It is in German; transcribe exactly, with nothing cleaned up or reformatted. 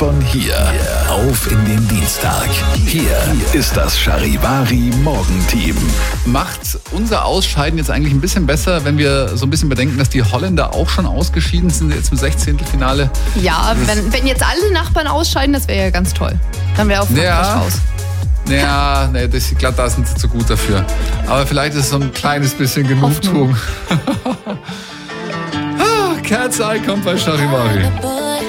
von hier auf in den Dienstag. Hier ist das Charivari Morgenteam. Macht unser Ausscheiden jetzt eigentlich ein bisschen besser, wenn wir so ein bisschen bedenken, dass die Holländer auch schon ausgeschieden sind jetzt im Sechzehntelfinale? Ja, wenn, wenn jetzt alle Nachbarn ausscheiden, das wäre ja ganz toll. Dann wäre auch Frankreich Ja. raus. Ja, nee, das, ich glaube, da sind sie zu gut dafür. Aber vielleicht ist es so ein kleines bisschen Genugtuung. ah, Cat's Eye kommt bei Charivari.